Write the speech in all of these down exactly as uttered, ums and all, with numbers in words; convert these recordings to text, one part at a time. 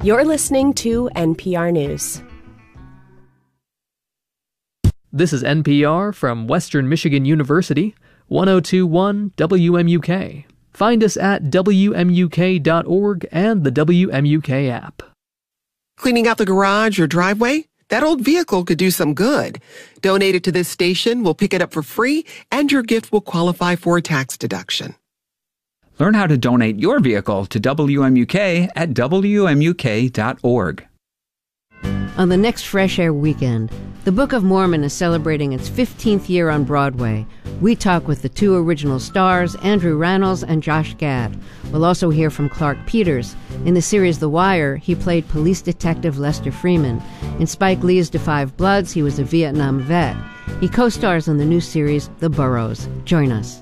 You're listening to N P R News. This is N P R from Western Michigan University, one oh two point one W M U K. Find us at W M U K dot org and the W M U K app. Cleaning out the garage or driveway? That old vehicle could do some good. Donate it to this station, we'll pick it up for free, and your gift will qualify for a tax deduction. Learn how to donate your vehicle to W M U K at W M U K dot org. On the next Fresh Air weekend, the Book of Mormon is celebrating its fifteenth year on Broadway. We talk with the two original stars, Andrew Rannells and Josh Gad. We'll also hear from Clark Peters. In the series The Wire, he played police detective Lester Freeman. In Spike Lee's Da Five Bloods, he was a Vietnam vet. He co-stars in the new series The Burrows. Join us.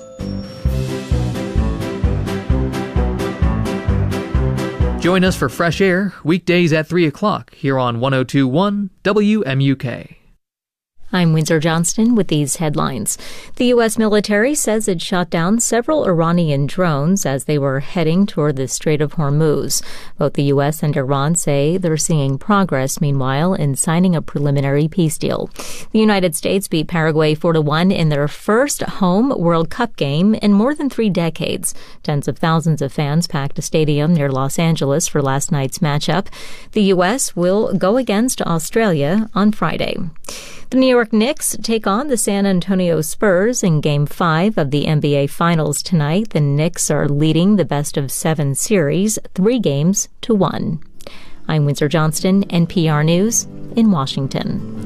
Join us for Fresh Air, weekdays at three o'clock, here on one oh two point one W M U K. I'm Windsor Johnston with these headlines. The U S military says it shot down several Iranian drones as they were heading toward the Strait of Hormuz. Both the U S and Iran say they're seeing progress, meanwhile, in signing a preliminary peace deal. The United States beat Paraguay four to one in their first home World Cup game in more than three decades. Tens of thousands of fans packed a stadium near Los Angeles for last night's matchup. The U S will go against Australia on Friday. The New York Knicks take on the San Antonio Spurs in Game five of the N B A Finals tonight. The Knicks are leading the best-of-seven series, three games to one. I'm Windsor Johnston, N P R News in Washington.